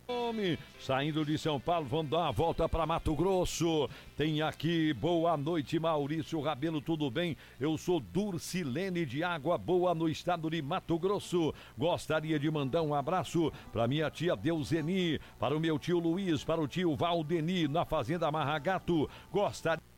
Saindo de São Paulo, vamos dar uma volta para Mato Grosso. Tem aqui, boa noite, Maurício Rabelo, tudo bem? Eu sou Durcilene de Água Boa, no estado de Mato Grosso. Gostaria de mandar um abraço para minha tia Deuzeni, para o meu tio Luiz, para o tio Valdeni, na Fazenda Marragato. Gostaria